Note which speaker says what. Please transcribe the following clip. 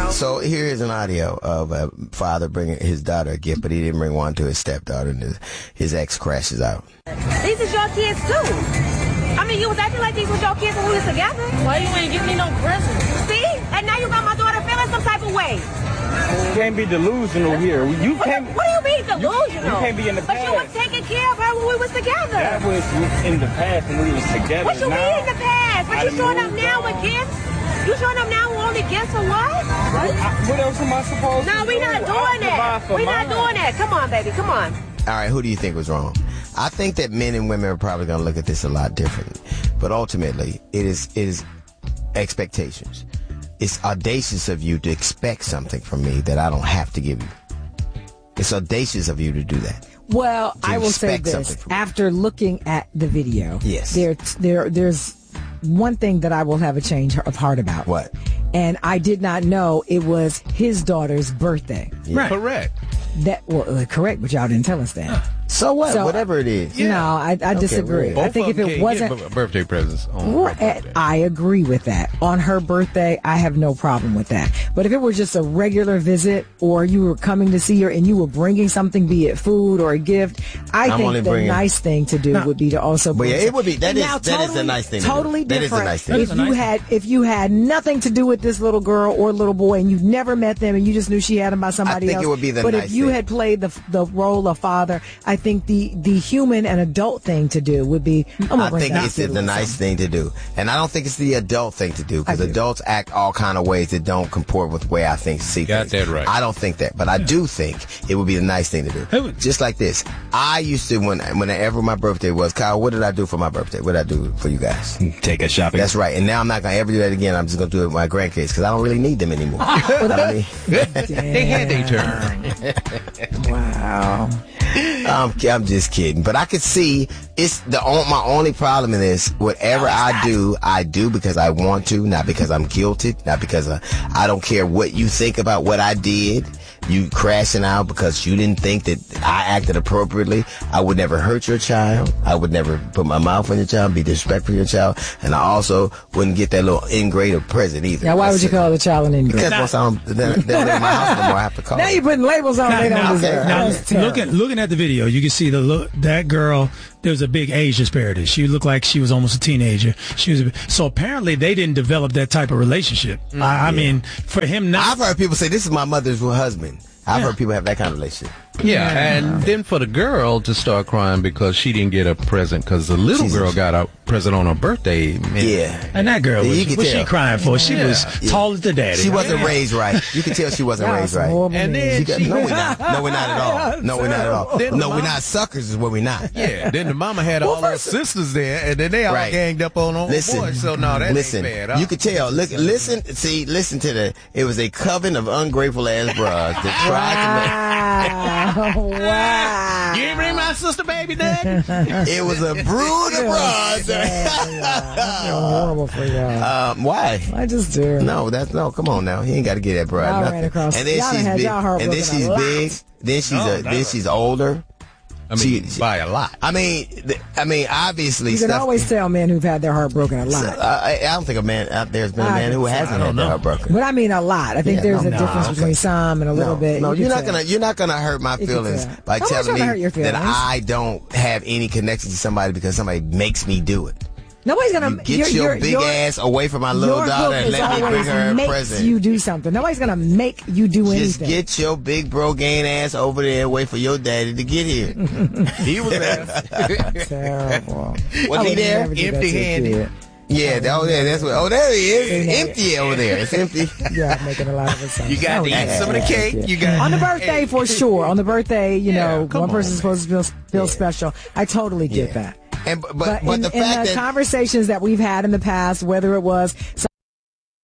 Speaker 1: So here's an audio of a father bringing his daughter a gift, but he didn't bring one to his stepdaughter, and his ex crashes out.
Speaker 2: These is your kids too. I mean, you was acting like these was your kids when we was together.
Speaker 3: Why you ain't give me no presents?
Speaker 2: See? And now you got my daughter feeling some type of way.
Speaker 4: You can't be delusional here. You can't.
Speaker 2: What do you mean delusional?
Speaker 4: You can't be in the past.
Speaker 2: But you was taking care of her when we was together.
Speaker 4: That was in the past when we was together.
Speaker 2: What you
Speaker 4: now,
Speaker 2: mean in the past? But you showing up now with gifts? You showing up now with only gifts or what?
Speaker 4: What else am I supposed to do?
Speaker 2: No, we not doing that. We not doing that. Come on, baby. Come on.
Speaker 1: All right, who do you think was wrong? I think that men and women are probably going to look at this a lot differently. But ultimately, it is expectations. It's audacious of you to expect something from me that I don't have to give you. It's audacious of you to do that.
Speaker 5: Well, I will say this. After looking at the video,
Speaker 1: yes,
Speaker 5: there's one thing that I will have a change of heart about.
Speaker 1: What?
Speaker 5: And I did not know it was his daughter's birthday.
Speaker 1: Yeah.
Speaker 6: Right. Correct.
Speaker 5: Correct, but y'all didn't tell us that.
Speaker 1: So what? Whatever it is.
Speaker 5: Yeah. No, I disagree.
Speaker 6: Both
Speaker 5: I think if it wasn't
Speaker 6: birthday presents on her birthday.
Speaker 5: I agree with that. On her birthday, I have no problem with that. But if it were just a regular visit, or you were coming to see her and you were bringing something, be it food or a gift, I think the nice thing to do would be to also bring.
Speaker 1: But yeah, it would be that is the nice thing.
Speaker 5: Totally
Speaker 1: to do.
Speaker 5: different.
Speaker 1: That is the nice thing.
Speaker 5: If you had nothing to do with this little girl or little boy, and you've never met them, and you just knew she had them by somebody else,
Speaker 1: I think it would be the
Speaker 5: but
Speaker 1: nice
Speaker 5: if you
Speaker 1: thing.
Speaker 5: had played the role of father, I think the human and adult thing to do would be.
Speaker 1: I think it's the nice thing to do, and I don't think it's the adult thing to do, because adults act all kind of ways that don't comport with the way I think see things.
Speaker 6: Got that right.
Speaker 1: I don't think that, but I do think it would be the nice thing to do. Just like this, I used to whenever my birthday was, Kyle, what did I do for my birthday? What did I do for you guys?
Speaker 7: Take us shopping.
Speaker 1: That's right, and now I'm not gonna ever do that again. I'm just gonna do it with my grandkids because I don't really need them anymore.
Speaker 6: They had their turn.
Speaker 5: Wow.
Speaker 1: I'm just kidding, but I could see my only problem in this. Whatever I do because I want to, not because I'm guilty, not because I don't care what you think about what I did. You crashing out because you didn't think that I acted appropriately. I would never hurt your child. I would never put my mouth on your child, be disrespectful to your child, and I also wouldn't get that little ingrate of present either.
Speaker 5: Now, why would you call the child an ingrate?
Speaker 1: Because once I'm in my house no more, I have to call.
Speaker 5: Now you're putting labels on they don't deserve.
Speaker 8: Now, looking at the video, you can see that girl. There was a big age disparity. She looked like she was almost a teenager. So apparently they didn't develop that type of relationship. I mean, for him not.
Speaker 1: I've heard people say this is my mother's husband. I've heard people have that kind of relationship.
Speaker 6: Yeah, and then for the girl to start crying because she didn't get a present because the little girl got a present on her birthday. Man.
Speaker 1: Yeah.
Speaker 8: And that girl, what's she crying for? She was tall as the daddy.
Speaker 1: She wasn't raised right. You can tell she wasn't raised right.
Speaker 8: And then
Speaker 1: no, we're not. No, we're not at all. No, we're not at all. No, we're not suckers is what we're not.
Speaker 6: Yeah, then the mama had all her sisters there, and then they all ganged up on her boy. So no, that ain't bad.
Speaker 1: You could tell. Listen to it was a coven of ungrateful ass bras that tried to
Speaker 5: Wow.
Speaker 6: You ain't bring my sister baby daddy?
Speaker 1: It was a brood of bras.
Speaker 5: I feel horrible for y'all.
Speaker 1: Why?
Speaker 5: I just do.
Speaker 1: No, come on now. He ain't got to get that bra.
Speaker 5: Ran across.
Speaker 1: And then she's big. And then she's big. Then she's older.
Speaker 6: I mean, by a lot.
Speaker 1: I mean, obviously.
Speaker 5: You can always tell men who've had their heart broken a lot.
Speaker 1: I don't think a man out there's been a man who hasn't had their heart broken.
Speaker 5: But I mean a lot. I think there's a difference between some and a little bit.
Speaker 1: No, you're not gonna hurt my feelings by telling me that I don't have any connection to somebody because somebody makes me do it.
Speaker 5: Nobody's gonna
Speaker 1: get your big ass away from my little daughter and let me bring her a present.
Speaker 5: You do something. Nobody's gonna make you do anything.
Speaker 1: Just get your big brogaine ass over there and wait for your daddy to get here.
Speaker 6: He was there.
Speaker 5: Terrible.
Speaker 1: Was he there?
Speaker 6: Empty-handed.
Speaker 1: Yeah, that's what. Oh, there he is. It's empty over there. It's empty.
Speaker 5: Yeah, making a lot of it.
Speaker 6: You got to eat some of the cake. You got
Speaker 5: on the birthday for sure. On the birthday, one person's supposed to feel special. I totally get that.
Speaker 1: But the fact
Speaker 5: in the conversations that we've had in the past, whether it was